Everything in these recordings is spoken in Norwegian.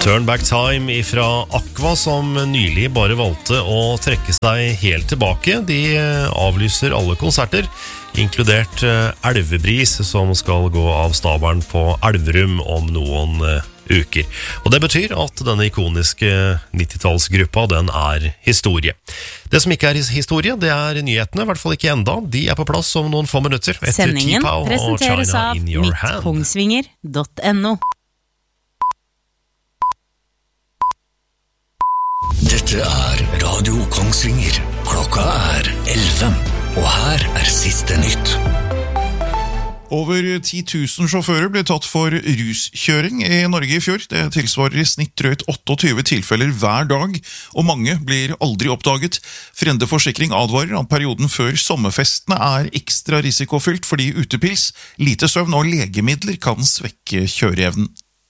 Turn Back Time fra Aqua, som nylig bare valgte å trekke seg helt tilbake. De avlyser alle konserter, inkludert Elvebris, som skal gå av stabelen på Elverum om noen uker. Og det betyr at denne ikoniske 90-tallsgruppa, den er historie. Det som ikke er historie, det er nyhetene, i hvert fall ikke enda. De er på plass om noen få minutter. Sendingen presenteres av mittkongsvinger.no. Dette er Radio Kongsvinger. Klokka er 11, og her er siste nytt. Over 10 000 sjåfører ble tatt for ruskjøring i Norge i fjor. Det tilsvarer i snitt drøyt 28 tilfeller hver dag, og mange blir aldri oppdaget. Frende Forsikring advarer at perioden før sommerfestene er ekstra risikofylt fordi utepils, lite søvn og legemidler kan svekke kjøreevnen.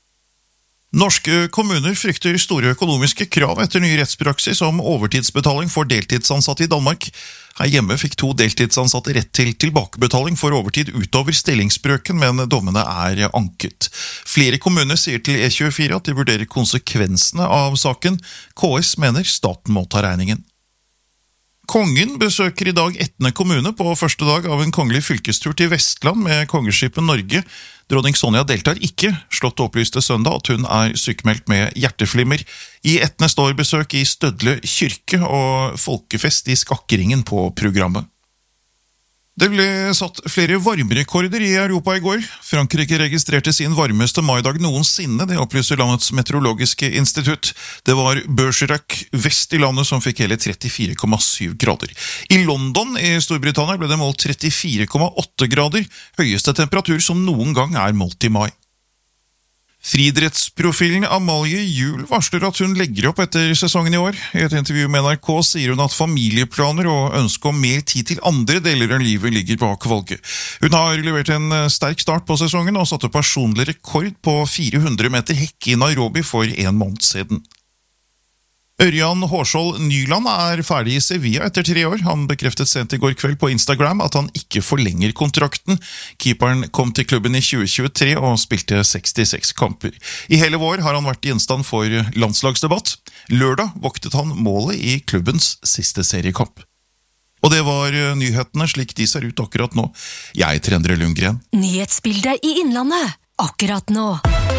Norske kommuner frykter store økonomiske krav etter ny rettspraksis om overtidsbetaling for deltidsansatte i Danmark. Her hjemme fikk 2 deltidsansatte rett til tilbakebetaling for overtid utover stillingsbrøken, men dommene er anket. Flere kommuner sier til E24 at de vurderer konsekvensene av saken. KS mener staten må ta regningen. Kongen besøker i dag Etne kommune på første dag av en kongelig fylkestur til Vestland med kongeskipet Norge. Dronning Sonja deltar ikke. Slottet opplyste søndag at hun er sykmeldt med hjerteflimmer. I Etne står besøk i Stødle kirke og folkefest i Skakkeringen på programmet. Det ble satt flere varmerekorder i Europa i går. Frankrike registrerte sin varmeste maidag noensinne, det opplyser landets meteorologiske institutt. Det var Bergerac vest i landet som fikk hele 34,7 grader. I London i Storbritannia ble det målt 34,8 grader, høyeste temperatur som noen gang er målt i mai. Friidrettsprofilen Amalie Juel varsler at hun legger opp etter sesongen i år. I et intervju med NRK sier hun at familieplaner og ønske om mer tid til andre deler av livet ligger bak valget. Hun har levert en sterk start på sesongen og satte personlig rekord på 400 meter hekk i Nairobi for en måned siden. Ørjan Hårskjold Nyland er ferdig i Sevilla etter 3 år. Han bekreftet sent i går kveld på Instagram at han ikke forlenger kontrakten. Keeperen kom til klubben i 2023 og spilte 66 kamper. I hele vår har han vært gjenstand for landslagsdebatt. Lørdag voktet han målet i klubbens siste seriekamp. Og det var nyhetene slik de ser ut akkurat nå. Jeg heter Endre Lundgren. Nyhetsbildet i Innlandet, akkurat nå.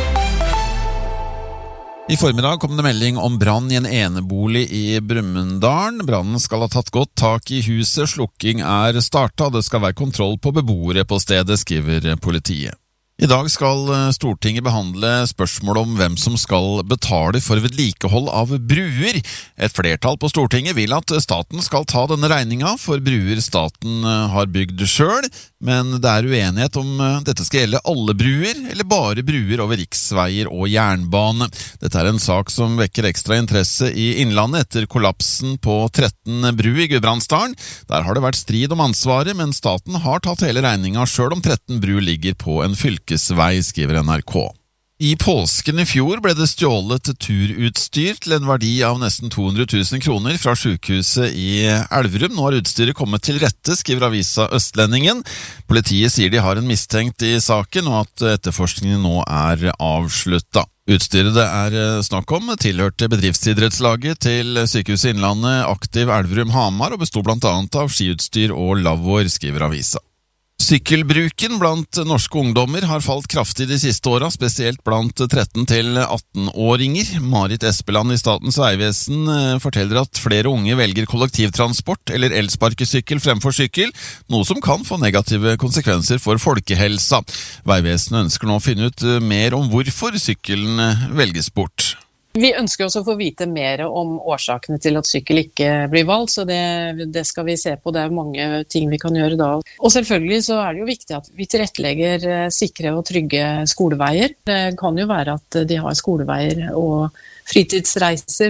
I formiddag kom det melding om brann i en enebolig i Brumunddal. Brannen skal ha tatt godt tak i huset, slukking er startet, og det skal være kontroll på beboere på stedet, skriver politiet. I dag skal Stortinget behandle spørsmål om hvem som skal betale for vedlikehold av bruer. Et flertall på Stortinget vil at staten skal ta denne regningen for bruer staten har bygd selv, men det er uenighet om dette skal gjelde alle bruer, eller bare bruer over riksveier og jernbane. Dette er en sak som vekker ekstra interesse i Innlandet etter kollapsen på 13 bru i Gudbrandsdalen. Der har det vært strid om ansvaret, men staten har tatt hele regningen selv om 13 bru ligger på en fylkesvei, skriver NRK. I påsken i fjor ble det stjålet turutstyr til en verdi av nesten 200 000 kroner fra sykehuset i Elverum. Nå har utstyret kommet til rette, skriver avisa Østlendingen. Politiet sier de har en mistenkt i saken, og at etterforskningen nå er avsluttet. Utstyret det er snakk om tilhørte bedriftsidrettslaget til Sykehuset Innlandet Aktiv Elverum Hamar, og bestod blant annet av skiutstyr og lavvor, skriver avisa. Sykkelbruken blant norske ungdommer har falt kraftig de siste årene, spesielt blant 13- til 18-åringer. Marit Espeland i Statens vegvesen forteller at flere unge velger kollektivtransport eller elsparkesykkel fremfor sykkel, noe som kan få negative konsekvenser for folkehelsa. Vegvesenet ønsker nå å finne ut mer om hvorfor sykkelen velges bort. Vi ønsker også å få vite mer om årsakene til at sykkel ikke blir valgt, så det skal vi se på. Det er mange ting vi kan gjøre da. Og selvfølgelig så er det jo viktig at vi tilrettelegger sikre og trygge skoleveier. Det kan jo være at de har skoleveier og fritidsreiser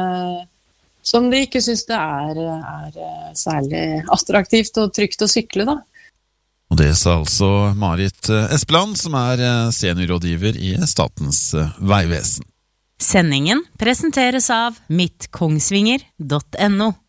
som de ikke synes det er særlig attraktivt og trygt å sykle da. Og det sa altså Marit Espeland, som er seniorrådgiver i Statens vegvesen. Sendingen presenteres av mittkongsvinger.no.